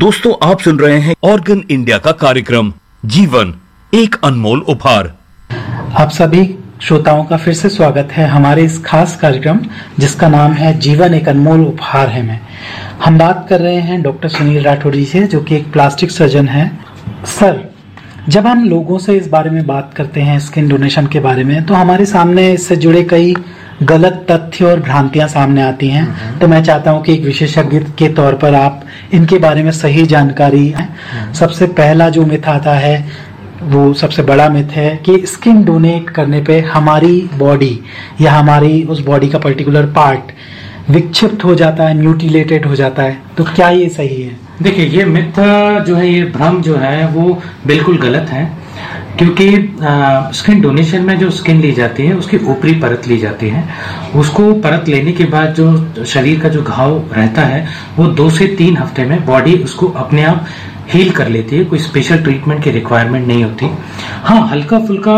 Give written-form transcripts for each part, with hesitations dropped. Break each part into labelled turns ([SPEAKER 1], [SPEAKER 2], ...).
[SPEAKER 1] दोस्तों, आप सुन रहे हैं ऑर्गन इंडिया का कार्यक्रम जीवन एक अनमोल उपहार।
[SPEAKER 2] आप सभी श्रोताओं का फिर से स्वागत है हमारे इस खास कार्यक्रम जिसका नाम है जीवन एक अनमोल उपहार है में। हम बात कर रहे हैं डॉक्टर सुनील राठौड़ जी से, जो कि एक प्लास्टिक सर्जन है। सर, जब हम लोगों से इस बारे में बात करते हैं स्किन डोनेशन के बारे में, तो हमारे सामने इससे जुड़े कई गलत तथ्य और भ्रांतियां सामने आती हैं। तो मैं चाहता हूं कि एक विशेषज्ञ के तौर पर आप इनके बारे में सही जानकारी है। सबसे पहला जो मिथ आता है, वो सबसे बड़ा मिथ है कि स्किन डोनेट करने पे हमारी बॉडी या हमारी उस बॉडी का पर्टिकुलर पार्ट विक्षिप्त हो जाता है, म्यूटिलेटेड हो जाता है। तो क्या ये सही है?
[SPEAKER 3] देखिए, ये मिथ जो है, ये भ्रम जो है वो बिल्कुल गलत है, क्योंकि स्किन डोनेशन में जो स्किन ली जाती है उसकी ऊपरी परत ली जाती है। उसको परत लेने के बाद जो शरीर का जो घाव रहता है वो 2 से 3 हफ्ते में बॉडी उसको अपने आप हील कर लेती है। कोई स्पेशल ट्रीटमेंट की रिक्वायरमेंट नहीं होती। हाँ, हल्का फुल्का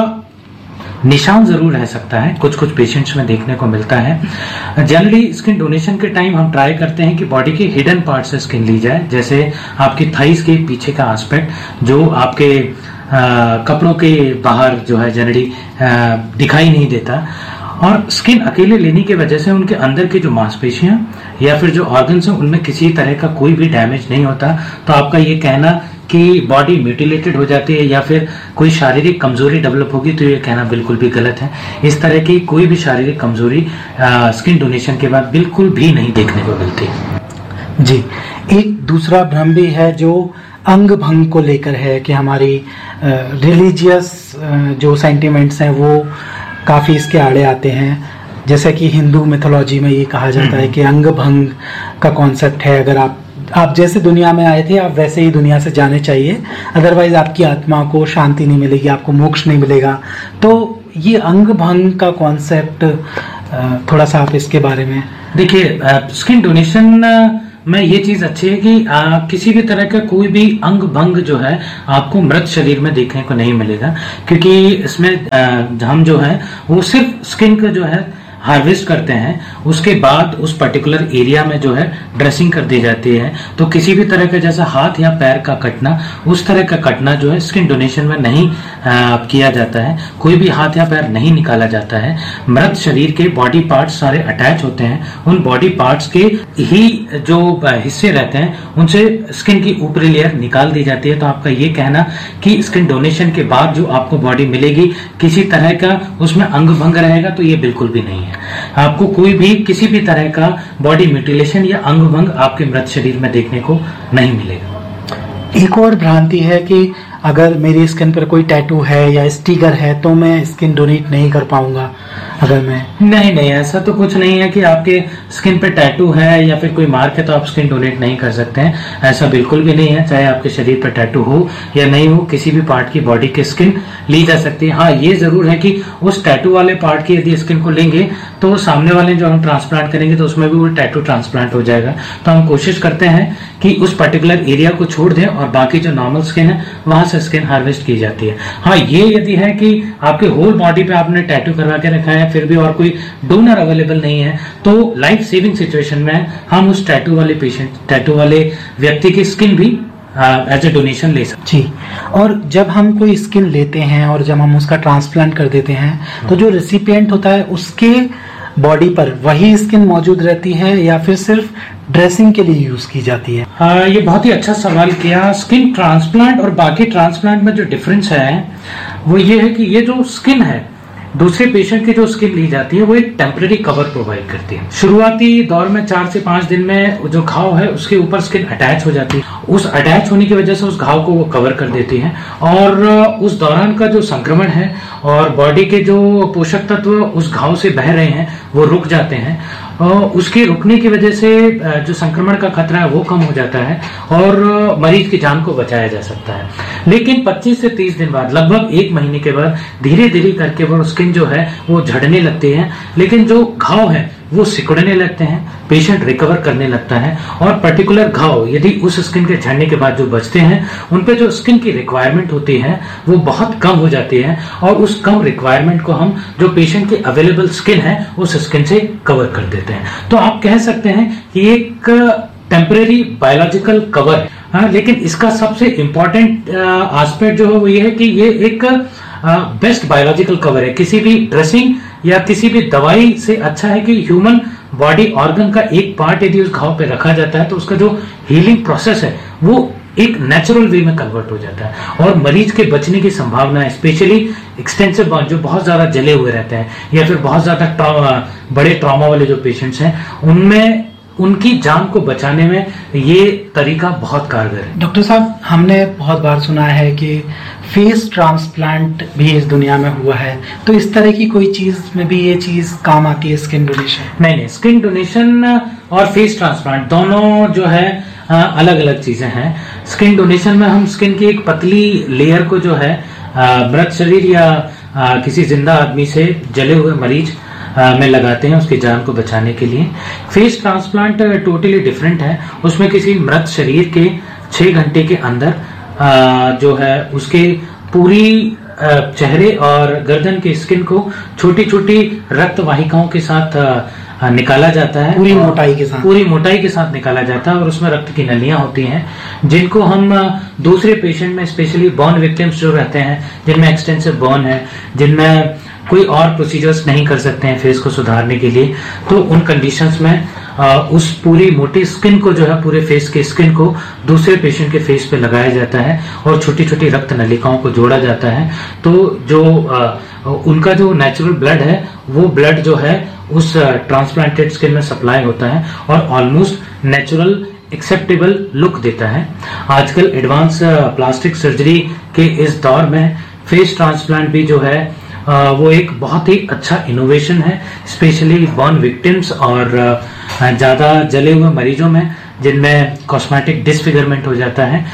[SPEAKER 3] निशान जरूर रह सकता है, कुछ पेशेंट्स में देखने को मिलता है। जनरली स्किन डोनेशन के टाइम हम ट्राई करते हैं कि बॉडी के हिडन पार्ट से स्किन ली जाए, जैसे आपकी थाइस के पीछे का एस्पेक्ट जो आपके कपड़ों के बाहर जो है जनरली दिखाई नहीं देता। और स्किन अकेले लेने की वजह से उनके अंदर की जो मांसपेशियां या फिर जो ऑर्गन्स हैं उनमें किसी तरह का कोई भी डैमेज नहीं होता। तो आपका ये कहना कि बॉडी म्यूटिलेटेड हो जाती है या फिर कोई शारीरिक कमजोरी डेवलप होगी, तो ये कहना बिल्कुल भी गलत है। इस तरह की कोई भी शारीरिक कमजोरी स्किन डोनेशन के बाद बिल्कुल भी नहीं देखने को मिलती।
[SPEAKER 2] जी, एक दूसरा भ्रम भी है जो अंग भंग को लेकर है कि हमारी रिलीजियस जो सेंटिमेंट्स हैं वो काफ़ी इसके आड़े आते हैं। जैसे कि हिंदू मिथोलॉजी में ये कहा जाता है कि अंग भंग का कॉन्सेप्ट है, अगर आप जैसे दुनिया में आए थे आप वैसे ही दुनिया से जाने चाहिए, अदरवाइज आपकी आत्मा को शांति नहीं मिलेगी, आपको मोक्ष नहीं मिलेगा। तो ये अंग भंग का कॉन्सेप्ट थोड़ा सा आप इसके बारे में।
[SPEAKER 3] देखिए, स्किन डोनेशन में ये चीज अच्छी है कि किसी भी तरह का कोई भी अंग भंग जो है आपको मृत शरीर में देखने को नहीं मिलेगा, क्योंकि इसमें हम जो है वो सिर्फ स्किन का जो है हार्वेस्ट करते हैं, उसके बाद उस पर्टिकुलर एरिया में जो है ड्रेसिंग कर दी जाती है। तो किसी भी तरह का जैसा हाथ या पैर का कटना, उस तरह का कटना जो है स्किन डोनेशन में नहीं किया जाता है। कोई भी हाथ या पैर नहीं निकाला जाता है। मृत शरीर के बॉडी पार्ट्स सारे अटैच होते हैं, उन बॉडी पार्ट्स के ही जो हिस्से रहते हैं उनसे स्किन की ऊपरी लेयर निकाल दी जाती है। तो आपका ये कहना कि स्किन डोनेशन के बाद जो आपको बॉडी मिलेगी किसी तरह का उसमें अंग भंग रहेगा, तो ये बिल्कुल भी नहीं है। आपको कोई भी किसी भी तरह का बॉडी म्यूटिलेशन या अंग भंग आपके मृत शरीर में देखने को नहीं मिलेगा।
[SPEAKER 2] एक और भ्रांति है कि अगर मेरी स्किन पर कोई टैटू है या स्टिकर है तो मैं स्किन डोनेट नहीं कर पाऊंगा। अगर मैं
[SPEAKER 3] नहीं, ऐसा तो कुछ नहीं है कि आपके स्किन पे टैटू है या फिर कोई मार्क है तो आप स्किन डोनेट नहीं कर सकते हैं। ऐसा बिल्कुल भी नहीं है। चाहे आपके शरीर पर टैटू हो या नहीं हो, किसी भी पार्ट की बॉडी की स्किन ली जा सकती है। हाँ, ये जरूर है कि उस टैटू वाले पार्ट की यदि स्किन को लेंगे तो सामने वाले जो हम ट्रांसप्लांट करेंगे तो उसमें भी वो टैटू ट्रांसप्लांट हो जाएगा। तो हम कोशिश करते हैं कि उस पर्टिकुलर एरिया को छोड़ दें और बाकी जो नॉर्मल स्किन है वहां से स्किन हार्वेस्ट की जाती है। हाँ, ये यदि है कि आपके होल बॉडी पे आपने टैटू करवा के रखा है फिर भी और कोई डोनर अवेलेबल नहीं है, तो लाइफ सेविंग सिचुएशन में हम उस टैटू वाले व्यक्ति की स्किन भी एज ए डोनेशन ले सकते
[SPEAKER 2] हैं। जी, और जब हम कोई स्किन लेते हैं और जब हम उसका ट्रांसप्लांट कर देते हैं तो जो रेसिपिएंट होता है उसके बॉडी पर वही स्किन मौजूद रहती है या फिर सिर्फ ड्रेसिंग के लिए यूज की जाती है?
[SPEAKER 3] ये बहुत ही अच्छा सवाल किया। स्किन ट्रांसप्लांट और बाकी ट्रांसप्लांट में जो डिफरेंस है वो ये है कि ये जो स्किन है दूसरे पेशेंट की जो स्किन ली जाती है वो एक टेम्परेरी कवर प्रोवाइड करती है। शुरुआती दौर में 4 से 5 दिन में जो घाव है उसके ऊपर स्किन अटैच हो जाती है। उस अटैच होने की वजह से उस घाव को वो कवर कर देती है और उस दौरान का जो संक्रमण है और बॉडी के जो पोषक तत्व उस घाव से बह रहे हैं वो रुक जाते हैं। उसके रुकने की वजह से जो संक्रमण का खतरा है वो कम हो जाता है और मरीज की जान को बचाया जा सकता है। लेकिन 25 से 30 दिन बाद, लगभग 1 महीने के बाद धीरे धीरे करके वो स्किन जो है वो झड़ने लगती है, लेकिन जो घाव है वो सिकुड़ने लगते हैं, पेशेंट रिकवर करने लगता है। और पर्टिकुलर घाव यदि उस स्किन के झड़ने के बाद जो बचते हैं उन पे जो स्किन की रिक्वायरमेंट होती है वो बहुत कम हो जाती है और उस कम रिक्वायरमेंट को हम जो पेशेंट की अवेलेबल स्किन है उस स्किन से कवर कर देते हैं। तो आप कह सकते हैं कि एक टेम्परेरी बायोलॉजिकल कवर हाँ, लेकिन इसका सबसे इम्पोर्टेंट एस्पेक्ट जो है वो ये है कि ये एक बेस्ट बायोलॉजिकल कवर है। किसी भी ड्रेसिंग या किसी भी दवाई से अच्छा है कि ह्यूमन बॉडी ऑर्गन का एक पार्ट यदि उस घाव पे रखा जाता है तो उसका जो हीलिंग प्रोसेस है वो एक नेचुरल वे में कन्वर्ट हो जाता है और मरीज के बचने की संभावना है, स्पेशली एक्सटेंसिव बर्न जो बहुत ज्यादा जले हुए रहते हैं या फिर बहुत ज्यादा बड़े ट्रॉमा वाले जो पेशेंट्स हैं उनमें उनकी जान को बचाने में ये तरीका बहुत कारगर है।
[SPEAKER 2] डॉक्टर साहब, हमने बहुत बार सुना है कि फेस ट्रांसप्लांट भी इस दुनिया में हुआ है, तो इस तरह की कोई चीज में भी ये चीज काम आती है, स्किन डोनेशन?
[SPEAKER 3] नहीं, स्किन डोनेशन और फेस ट्रांसप्लांट दोनों जो है अलग अलग चीजें हैं। स्किन डोनेशन में हम स्किन की एक पतली लेयर को जो है मृत शरीर या किसी जिंदा आदमी से जले हुए मरीज में लगाते हैं उसकी जान को बचाने के लिए। फेस ट्रांसप्लांट टोटली डिफरेंट है। उसमें किसी मृत शरीर के 6 घंटे के अंदर जो है उसके पूरी चेहरे और गर्दन की स्किन को छोटी छोटी रक्त वाहिकाओं के साथ निकाला जाता है,
[SPEAKER 2] पूरी मोटाई के साथ निकाला जाता है और उसमें रक्त की नलियां होती हैं जिनको हम दूसरे पेशेंट में, स्पेशली बर्न विक्टिम्स जो रहते हैं जिनमें एक्सटेंसिव बर्न है, जिनमें कोई और प्रोसीजर्स नहीं कर सकते हैं फेस को सुधारने के लिए, तो उन कंडीशंस में उस पूरी मोटी स्किन को जो है पूरे फेस के स्किन को दूसरे पेशेंट के फेस पे लगाया जाता है और छोटी छोटी रक्त नलिकाओं को जोड़ा जाता है। तो जो उनका जो नेचुरल ब्लड है वो ब्लड जो है उस ट्रांसप्लांटेड स्किन में सप्लाई होता है और ऑलमोस्ट नेचुरल एक्सेप्टेबल लुक देता है। आजकल एडवांस प्लास्टिक सर्जरी के इस दौर में फेस ट्रांसप्लांट भी जो है वो एक बहुत ही अच्छा इनोवेशन है, स्पेशली बर्न विक्टिम्स और ज्यादा जले हुए मरीजों में जिनमें कॉस्मेटिक डिसफिगरमेंट हो जाता है।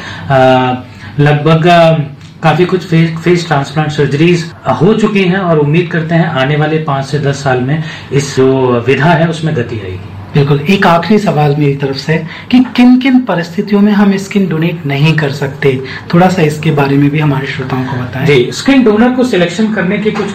[SPEAKER 2] लगभग काफी कुछ फेस ट्रांसप्लांट सर्जरीज हो चुकी हैं और उम्मीद करते हैं आने वाले 5 से 10 साल में इस जो विधा है उसमें गति आएगी। बिल्कुल। एक आखिरी सवाल मेरी तरफ से कि किन किन परिस्थितियों में हम स्किन डोनेट नहीं कर सकते, थोड़ा सा इसके बारे में भी हमारे श्रोताओं को बताएं।
[SPEAKER 3] जी, स्किन डोनर को सिलेक्शन करने के कुछ